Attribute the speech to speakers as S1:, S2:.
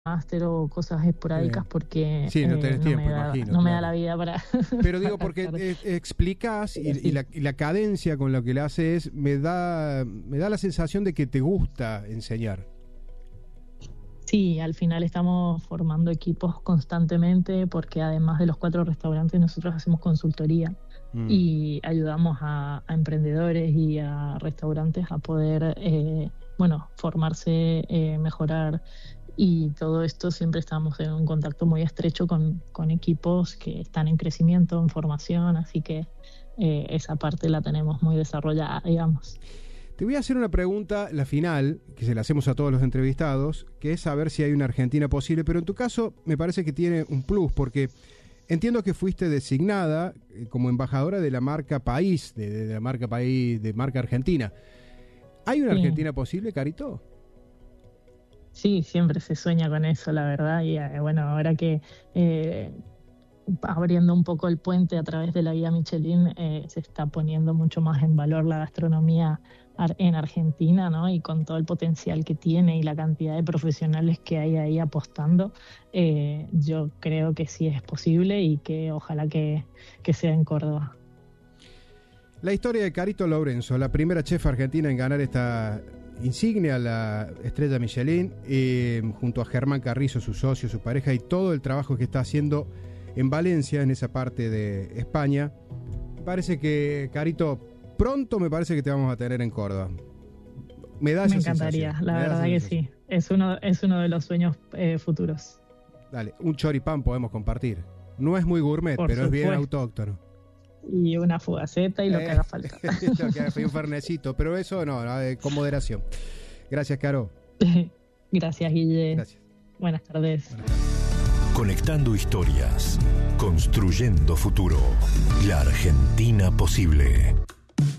S1: máster o cosas esporádicas porque
S2: sí, no tenés tiempo, imagino.
S1: No me da la vida para...
S2: Pero digo,
S1: para
S2: porque explicás y la cadencia con lo que le haces me da la sensación de que te gusta enseñar.
S1: Sí, al final estamos formando equipos constantemente porque además de los 4 restaurantes nosotros hacemos consultoría y ayudamos a emprendedores y a restaurantes a poder, formarse, mejorar. Y todo esto siempre estamos en un contacto muy estrecho con equipos que están en crecimiento, en formación, así que esa parte la tenemos muy desarrollada, digamos.
S2: Te voy a hacer una pregunta, la final, que se la hacemos a todos los entrevistados, que es saber si hay una Argentina posible, pero en tu caso me parece que tiene un plus, porque entiendo que fuiste designada como embajadora de la marca País, de la marca País, de marca Argentina. ¿Hay una Argentina posible, Carito?
S1: Sí, siempre se sueña con eso, la verdad, y ahora que abriendo un poco el puente a través de la guía Michelin, se está poniendo mucho más en valor la gastronomía en Argentina, ¿no? Y con todo el potencial que tiene y la cantidad de profesionales que hay ahí apostando, yo creo que sí es posible y que ojalá que sea en Córdoba.
S2: La historia de Carito Lourenço, la primera chef argentina en ganar esta insignia, la estrella Michelin, junto a Germán Carrizo, su socio, su pareja, y todo el trabajo que está haciendo en Valencia, en esa parte de España. Me parece que, Carito, pronto me parece que te vamos a tener en Córdoba. Me encantaría,
S1: la verdad que sí. Es uno de los sueños futuros.
S2: Dale, un choripán podemos compartir. No es muy gourmet, pero es bien autóctono.
S1: Y una fugaceta y lo que haga falta.
S2: Un fernecito, pero eso no, con moderación. Gracias, Caro.
S1: Gracias, Guille.
S2: Gracias.
S1: Buenas tardes.
S3: Conectando historias, construyendo futuro. La Argentina posible.